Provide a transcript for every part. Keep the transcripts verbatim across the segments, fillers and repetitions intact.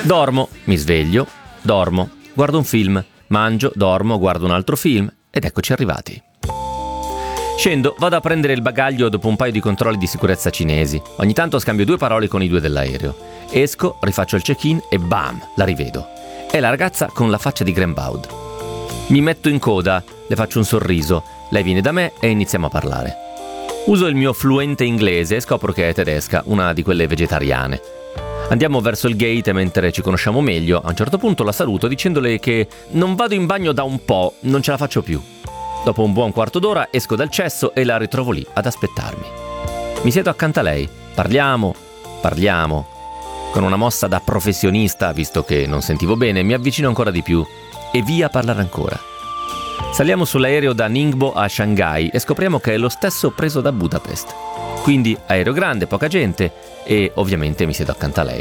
Dormo, mi sveglio, dormo, guardo un film, mangio, dormo, guardo un altro film ed eccoci arrivati. Scendo, vado a prendere il bagaglio dopo un paio di controlli di sicurezza cinesi. Ogni tanto scambio due parole con i due dell'aereo. Esco, rifaccio il check-in e bam, la rivedo. È la ragazza con la faccia di Greenbaud. Mi metto in coda, le faccio un sorriso, lei viene da me e iniziamo a parlare. Uso il mio fluente inglese e scopro che è tedesca, una di quelle vegetariane. Andiamo verso il gate mentre ci conosciamo meglio. A un certo punto la saluto dicendole che non vado in bagno da un po', non ce la faccio più. Dopo un buon quarto d'ora esco dal cesso e la ritrovo lì ad aspettarmi. Mi siedo accanto a lei, parliamo, parliamo. Con una mossa da professionista, visto che non sentivo bene, mi avvicino ancora di più e via a parlare ancora. Saliamo sull'aereo da Ningbo a Shanghai e scopriamo che è lo stesso preso da Budapest. Quindi aereo grande, poca gente e ovviamente mi siedo accanto a lei.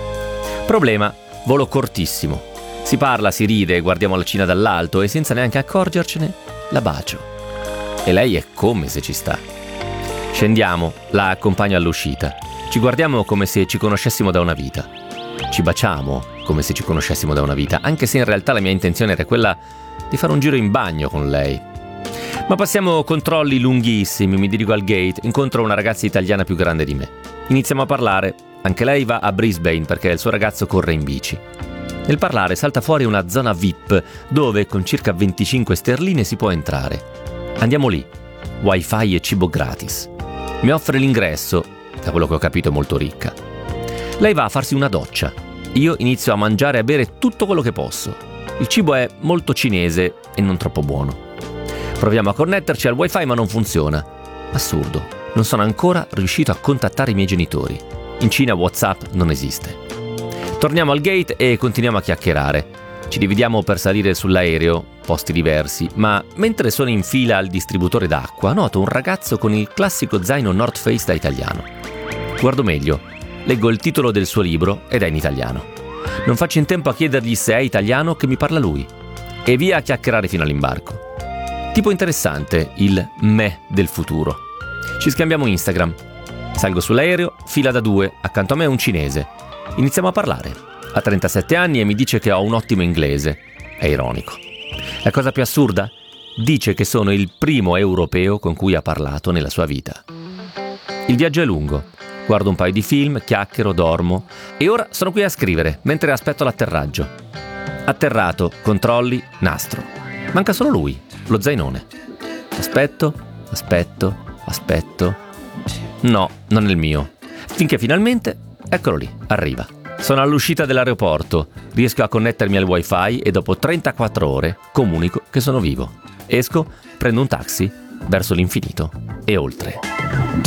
Problema, volo cortissimo. Si parla, si ride, guardiamo la Cina dall'alto e senza neanche accorgercene la bacio. E lei è come se ci sta. Scendiamo, la accompagno all'uscita. Ci guardiamo come se ci conoscessimo da una vita. Ci baciamo come se ci conoscessimo da una vita, anche se in realtà la mia intenzione era quella di fare un giro in bagno con lei. Ma passiamo controlli lunghissimi, mi dirigo al gate, incontro una ragazza italiana più grande di me. Iniziamo a parlare, anche lei va a Brisbane perché il suo ragazzo corre in bici. Nel parlare salta fuori una zona V I P dove con circa venticinque sterline si può entrare. Andiamo lì, wifi e cibo gratis. Mi offre l'ingresso, da quello che ho capito è molto ricca. Lei va a farsi una doccia. Io inizio a mangiare e a bere tutto quello che posso. Il cibo è molto cinese e non troppo buono. Proviamo a connetterci al wifi ma non funziona. Assurdo, non sono ancora riuscito a contattare i miei genitori. In Cina WhatsApp non esiste. Torniamo al gate e continuiamo a chiacchierare. Ci dividiamo per salire sull'aereo, posti diversi, ma mentre sono in fila al distributore d'acqua noto un ragazzo con il classico zaino North Face da italiano. Guardo meglio, leggo il titolo del suo libro ed è in italiano. Non faccio in tempo a chiedergli se è italiano che mi parla lui. E via a chiacchierare fino all'imbarco. Tipo interessante, il me del futuro. Ci scambiamo Instagram. Salgo sull'aereo, fila da due, accanto a me un cinese. Iniziamo a parlare. Ha trentasette anni e mi dice che ho un ottimo inglese. È ironico. La cosa più assurda? Dice che sono il primo europeo con cui ha parlato nella sua vita. Il viaggio è lungo. Guardo un paio di film, chiacchiero, dormo e ora sono qui a scrivere mentre aspetto l'atterraggio. Atterrato, controlli, nastro. Manca solo lui, lo zainone. Aspetto, aspetto, aspetto. No, non è il mio. Finché finalmente, eccolo lì, arriva. Sono all'uscita dell'aeroporto, riesco a connettermi al wifi e dopo trentaquattro ore comunico che sono vivo. Esco, prendo un taxi verso l'infinito e oltre.